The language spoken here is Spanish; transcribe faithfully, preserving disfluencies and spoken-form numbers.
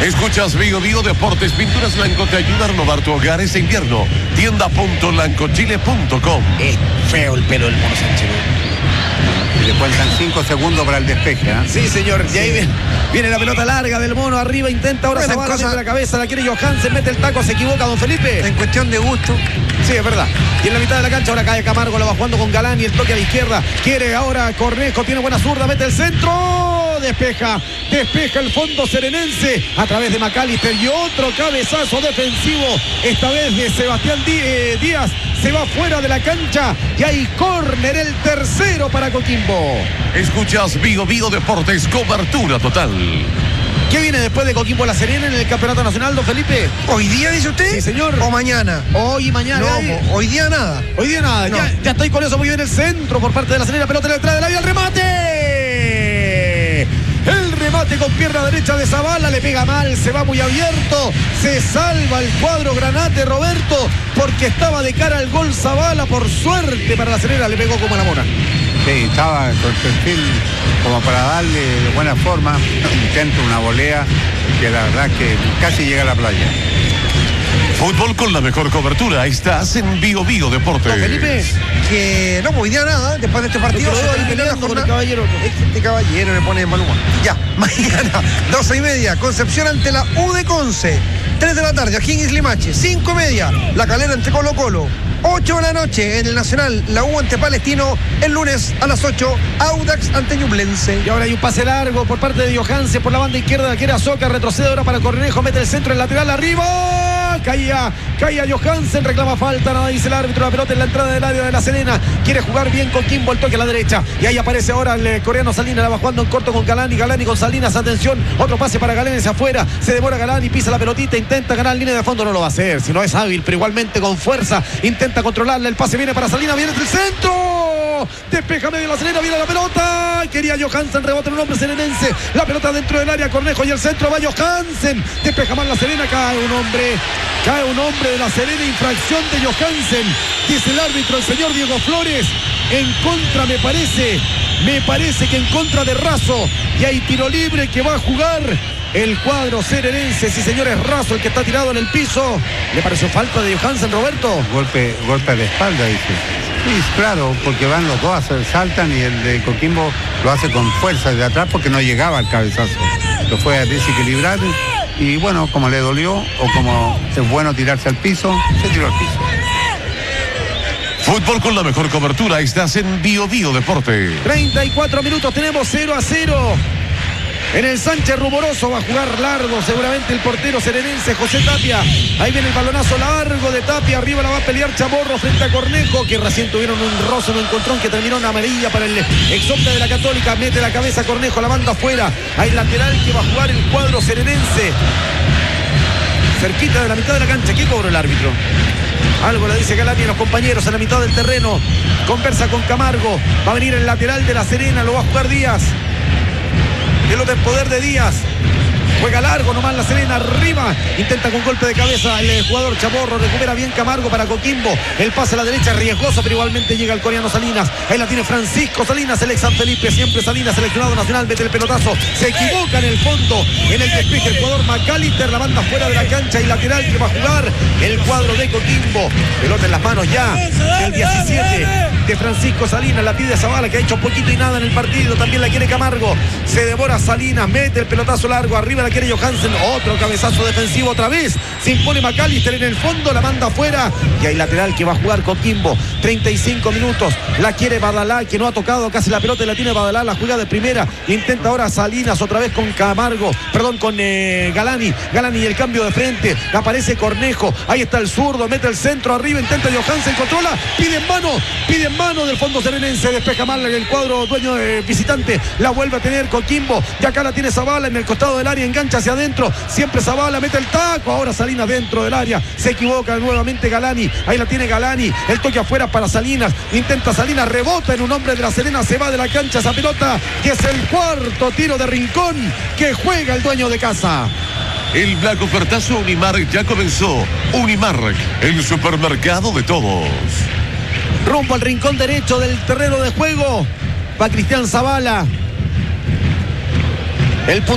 Escuchas Bio Bio Deportes. Pinturas Blanco te ayuda a renovar tu hogar este invierno. Tienda punto blancochile punto com. Es feo el pelo del Mono Sánchez. Y le cuentan cinco segundos para el despeje, ¿eh? Sí, señor. Y ahí viene, viene la pelota larga del Mono arriba. Intenta ahora Bueno, Zavala, cosa... mete la cabeza, la quiere Johansen, mete el taco, se equivoca don Felipe. En cuestión de gusto. Sí, es verdad. Y en la mitad de la cancha ahora cae Camargo, lo va jugando con Galán y el toque a la izquierda. Quiere ahora Cornejo, tiene buena zurda, mete el centro. Despeja, despeja el fondo serenense a través de McAllister y otro cabezazo defensivo, esta vez de Sebastián Díaz, se va fuera de la cancha y hay córner, el tercero para Coquimbo. Escuchas Bio Bio Deportes, cobertura total. ¿Qué viene después de Coquimbo La Serena en el Campeonato Nacional, don Felipe? ¿Hoy día, dice usted? Sí, señor. ¿O mañana? Hoy y mañana. No, ¿eh? hoy día nada. Hoy día nada. No. Ya, ya estoy con eso muy bien. El centro por parte de La Serena. Pelota en la entrada del área. ¡El remate! El remate con pierna derecha de Zavala. Le pega mal. Se va muy abierto. Se salva el cuadro Granate, Roberto, porque estaba de cara al gol Zavala. Por suerte para La Serena. Le pegó como la mona. Sí, estaba con perfil como para darle de buena forma. Intenta una volea que la verdad que casi llega a la playa. Fútbol con la mejor cobertura. Estás en Bio Bio Deportes. Don Felipe. Que no, hoy día nada. Después de este partido Pero se ahí terminó la peleando con el jornada. caballero. Este caballero me pone en mal humor. Ya, mañana, doce y media, Concepción ante la U de Conce. tres de la tarde, O'Higgins Limache. cinco y media, La Calera ante Colo Colo. ocho de la noche en el Nacional, la U ante Palestino. El lunes a las ocho, Audax ante Ñublense. Y ahora hay un pase largo por parte de Johansen por la banda izquierda, que era Soca, retrocede ahora para Cornejo, mete el centro, el lateral arriba. Caía, caía Johansen, reclama falta, nada dice el árbitro, la pelota en la entrada del área de La Serena. Quiere jugar bien con Coquimbo, el toque a la derecha. Y ahí aparece ahora el coreano Salinas, la va jugando en corto con Galani, Galani con Salinas, atención, otro pase para Galani hacia afuera. Se demora Galani, pisa la pelotita, intenta ganar línea de fondo, no lo va a hacer, si no es hábil, pero igualmente con fuerza, intenta controlarla, el pase viene para Salinas, viene el centro. Despeja medio La Serena, viene la pelota. Quería Johansen, rebota en un hombre serenense. La pelota dentro del área, Cornejo y el centro va Johansen. Despeja más La Serena, cae un hombre. Cae un hombre de La Serena, infracción de Johansen. Dice el árbitro, el señor Diego Flores. En contra, me parece. Me parece que en contra de Razo. Y hay tiro libre que va a jugar el cuadro serenense. Sí, señores, Razo, el que está tirado en el piso. ¿Le pareció falta de Johansen, Roberto? Golpe, golpe de espalda, dice. Sí, claro, porque van los dos, saltan y el de Coquimbo lo hace con fuerza de atrás porque no llegaba al cabezazo. Lo fue a desequilibrar y bueno, como le dolió o como es bueno tirarse al piso, se tiró al piso. Fútbol con la mejor cobertura. Estás en Bio Bio Deportes. treinta y cuatro minutos, tenemos cero a cero. En el Sánchez Rumoroso va a jugar largo seguramente el portero serenense José Tapia. Ahí viene el balonazo largo de Tapia. Arriba la va a pelear Chamorro frente a Cornejo, que recién tuvieron un roce, un encontrón que terminó en amarilla para el exopta de la Católica. Mete la cabeza Cornejo, la banda afuera. Hay lateral que va a jugar el cuadro serenense. Cerquita de la mitad de la cancha. ¿Qué cobró el árbitro? Algo le dice Galani a los compañeros en la mitad del terreno. Conversa con Camargo. Va a venir el lateral de La Serena, lo va a jugar Díaz. Pelota en poder de Díaz. Juega largo nomás La Serena, arriba. Intenta con golpe de cabeza el jugador Chamorro. Recupera bien Camargo para Coquimbo. El pase a la derecha riesgoso, pero igualmente llega el coreano Salinas. Ahí la tiene Francisco Salinas, el ex San Felipe. Siempre Salinas, seleccionado nacional. Mete el pelotazo. Se equivoca en el fondo. En el despeje el jugador McAllister. La banda fuera de la cancha y lateral que va a jugar el cuadro de Coquimbo. Pelota en las manos ya del diecisiete de Francisco Salinas. La pide Zavala, que ha hecho poquito y nada en el partido. También la quiere Camargo. Se devora Salinas. Mete el pelotazo largo. Arriba la quiere Johansen, otro cabezazo defensivo otra vez, se impone McAllister en el fondo, la manda afuera y hay lateral que va a jugar Coquimbo. Treinta y cinco minutos, la quiere Badalá, que no ha tocado casi la pelota y la tiene Badalá, la juega de primera, intenta ahora Salinas otra vez con Camargo, perdón, con eh, Galani, Galani y el cambio de frente, aparece Cornejo, ahí está el zurdo, mete el centro arriba, intenta Johansen, controla, pide en mano, pide en mano del fondo serenense, despeja mal el cuadro dueño de visitante, la vuelve a tener Coquimbo, y acá la tiene Zavala en el costado del área, engancha hacia adentro, siempre Zavala, mete el taco, ahora Salinas dentro del área, se equivoca nuevamente Galani, ahí la tiene Galani, el toque afuera para Salinas, intenta Salinas, rebota en un hombre de La Serena, se va de la cancha esa pelota, que es el cuarto tiro de Rincón, que juega el dueño de casa. El Black Ofertazo Unimar ya comenzó. Unimar, el supermercado de todos. Rumbo al rincón derecho del terreno de juego, va Cristian Zavala. El